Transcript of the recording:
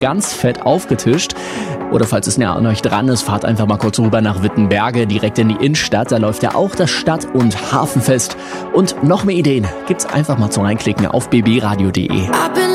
ganz fett aufgetischt. Oder falls es näher an euch dran ist, fahrt einfach mal kurz rüber nach Wittenberge, direkt in die Innenstadt. Da läuft ja auch das Stadt- und Hafenfest. Und noch mehr Ideen gibt's einfach mal zum Reinklicken auf bbradio.de.